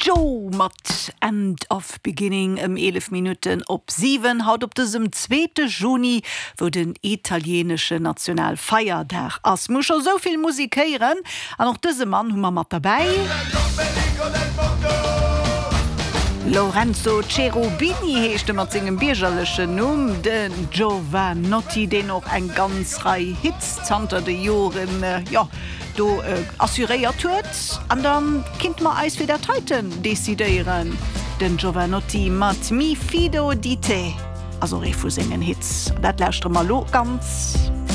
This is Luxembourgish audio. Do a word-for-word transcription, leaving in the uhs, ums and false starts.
Joe mat End of Beginning im elf Minuten op sieben haut op diesem zweiten Juni wo den italienische Nationalfeiertag ass muss schon so viel musikieren an noch diese Mann hummer mat dabei Lorenzo Cherubini heeschte mat zinggem biergerlechen Numm den Giovanotti den noch eng ganz rei Hitzanter de Joren äh, ja do äh, assuréiert huet an dann kind ma eis wie der Titan desideieren den Giovanotti mat mi fido di te also refusingen Hitz dat lächt mal lo ganz